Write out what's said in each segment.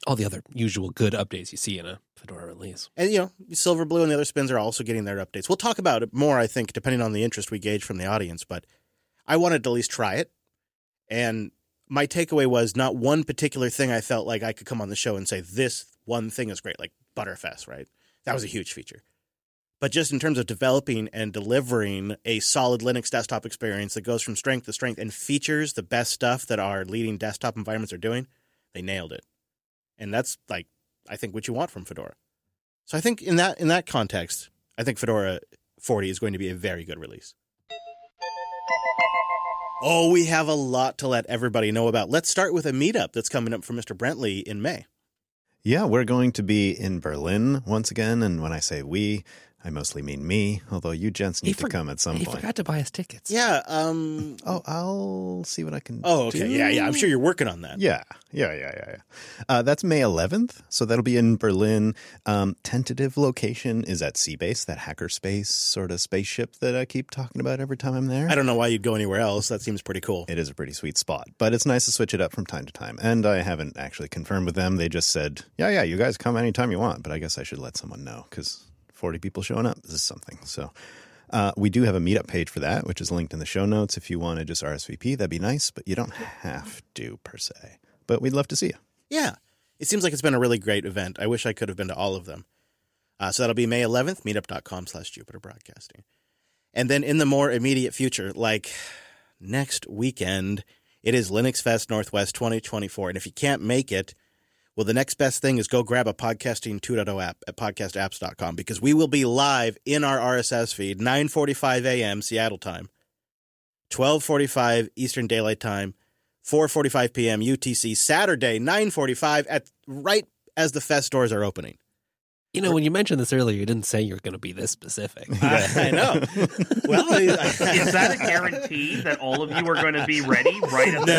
all the other usual good updates you see in a Fedora release. And, Silverblue and the other spins are also getting their updates. We'll talk about it more, I think, depending on the interest we gauge from the audience. But I wanted to at least try it. And my takeaway was not one particular thing I felt like I could come on the show and say, this one thing is great, like Butterfest, right? That was a huge feature. But just in terms of developing and delivering a solid Linux desktop experience that goes from strength to strength and features the best stuff that our leading desktop environments are doing, they nailed it. And that's, like, I think what you want from Fedora. So I think in that context, I think Fedora 40 is going to be a very good release. Oh, we have a lot to let everybody know about. Let's start with a meetup that's coming up for Mr. Brentley in May. Yeah, we're going to be in Berlin once again. And when I say we, I mostly mean me, although you gents need to come at some point. He forgot to buy us tickets. Yeah. I'll see what I can do. Oh, okay. Yeah. I'm sure you're working on that. Yeah. That's May 11th. So that'll be in Berlin. Tentative location is at Seabase, that hackerspace sort of spaceship that I keep talking about every time I'm there. I don't know why you'd go anywhere else. That seems pretty cool. It is a pretty sweet spot, but it's nice to switch it up from time to time. And I haven't actually confirmed with them. They just said, yeah, you guys come anytime you want. But I guess I should let someone know because 40 people showing up. This is something. So we do have a meetup page for that, which is linked in the show notes. If you want to just RSVP, that'd be nice, but you don't have to per se. But we'd love to see you. Yeah. It seems like it's been a really great event. I wish I could have been to all of them. So that'll be May 11th, meetup.com/Jupiter Broadcasting. And then in the more immediate future, like next weekend, it is Linux Fest Northwest 2024. And if you can't make it, well, the next best thing is go grab a Podcasting 2.0 app at podcastapps.com because we will be live in our RSS feed, 9:45 a.m. Seattle time, 12:45 Eastern Daylight Time, 4:45 p.m. UTC, Saturday, 9:45 right as the Fest doors are opening. When you mentioned this earlier, you didn't say you were going to be this specific. I know. Well, is that a guarantee that all of you are going to be ready right at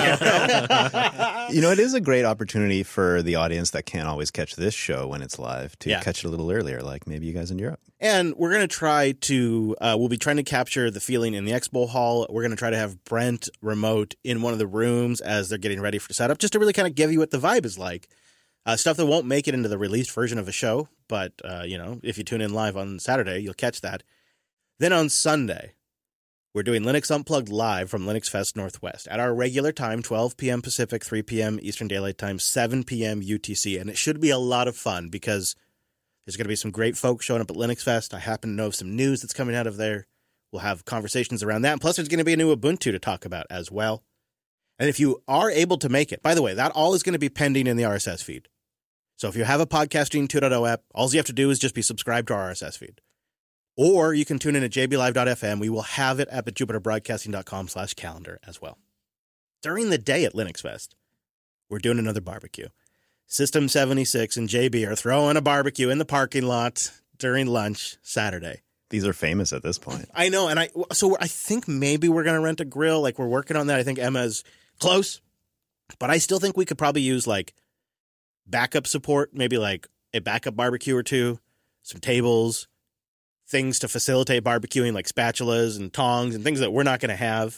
the get-go? It is a great opportunity for the audience that can't always catch this show when it's live to catch it a little earlier, like maybe you guys in Europe. And we're going to try to we'll be trying to capture the feeling in the expo hall. We're going to try to have Brent remote in one of the rooms as they're getting ready for setup, just to really kind of give you what the vibe is like. Stuff that won't make it into the released version of a show, but, if you tune in live on Saturday, you'll catch that. Then on Sunday, we're doing Linux Unplugged live from Linux Fest Northwest at our regular time, 12 p.m. Pacific, 3 p.m. Eastern Daylight Time, 7 p.m. UTC. And it should be a lot of fun because there's going to be some great folks showing up at Linux Fest. I happen to know of some news that's coming out of there. We'll have conversations around that. And plus, there's going to be a new Ubuntu to talk about as well. And if you are able to make it, by the way, that all is going to be pending in the RSS feed. So if you have a Podcasting 2.0 app, all you have to do is just be subscribed to our RSS feed. Or you can tune in at jblive.fm. We will have it up at jupiterbroadcasting.com/calendar as well. During the day at Linux Fest, we're doing another barbecue. System 76 and JB are throwing a barbecue in the parking lot during lunch Saturday. These are famous at this point. I know. And I think maybe we're going to rent a grill. Like, we're working on that. I think Emma's close. But I still think we could probably use, like, backup support, maybe like a backup barbecue or two, some tables, things to facilitate barbecuing like spatulas and tongs and things that we're not going to have.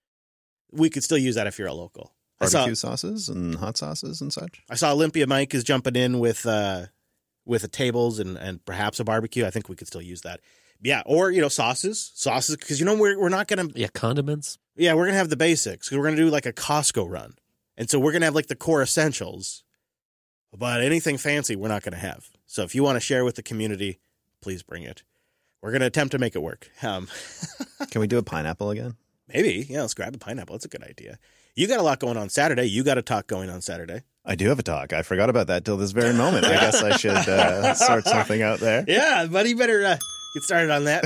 We could still use that if you're a local. Barbecue sauces and hot sauces and such. I saw Olympia Mike is jumping in with the tables and perhaps a barbecue. I think we could still use that. Yeah, or sauces because we're not going to condiments. Yeah, we're going to have the basics. We're going to do like a Costco run. And so we're going to have like the core essentials. But anything fancy, we're not going to have. So if you want to share with the community, please bring it. We're going to attempt to make it work. Can we do a pineapple again? Maybe. Yeah, let's grab a pineapple. That's a good idea. You got a lot going on Saturday. You got a talk going on Saturday. I do have a talk. I forgot about that till this very moment. I guess I should sort something out there. Yeah, but you better get started on that.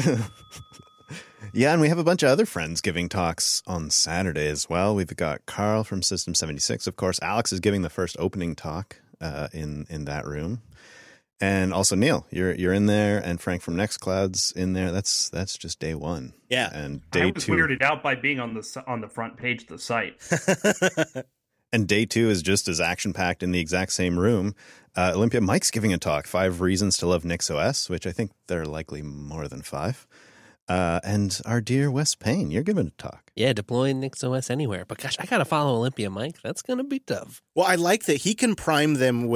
Yeah, and we have a bunch of other friends giving talks on Saturday as well. We've got Carl from System 76, of course. Alex is giving the first opening talk in that room, and also Neil, you're in there, and Frank from Nextcloud's in there. That's just day one. Yeah, and day two. I was weirded out by being on the front page of the site. And day two is just as action packed in the exact same room. Olympia Mike's giving a talk, 5 Reasons to Love NixOS, which I think there are likely more than 5. And our dear Wes Payne, you're giving a talk. Yeah, deploying NixOS anywhere. But gosh, I got to follow Olympia Mike. That's going to be tough. Well, I like that he can prime them